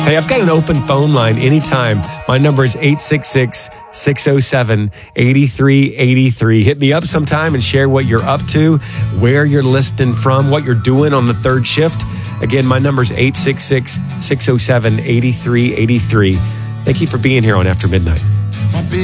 Hey, I've got an open phone line anytime. My number is 866-607-8383. Hit me up sometime and share what you're up to, where you're listening from, what you're doing on the third shift. Again, my number is 866-607-8383. Thank you for being here on After Midnight.